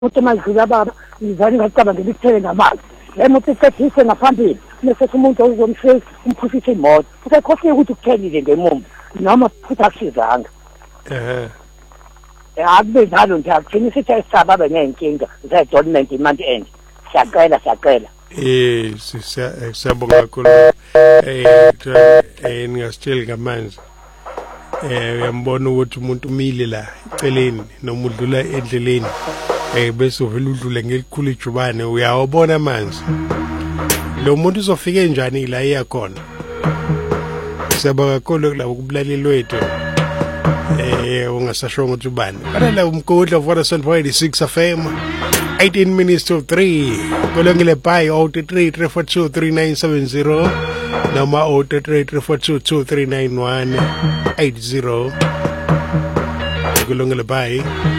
ukuthi mayidlula baba izani ngacabanga ngikuthele ngamanzi le moto isekhise ngaphambili bese umuntu ozomshaya umphusisa imoto usekhosile ukuthi ukuthelile ngemumva noma futhi akusizanga akube njalo nje akuthini sithi isaba benenkinga ze-donment imandi end siyacela siyabonga kakhulu ningasitsheli ngamanzi uyambona ukuthi umuntu umile la eceleni noma udlula endleleni bese uvela udlule ngelikhulu ijubane uyawubona amanzi lo muntu uzofika njani la iyakhona siyabonga kakhulu kulabo kubulaleli wethu ungasasho ukuthi ubani bala umgodla of 106 FM 18 minutes to 3 kolongile bye 033 342 3970 noma 033 342 2391 80 kolongile bye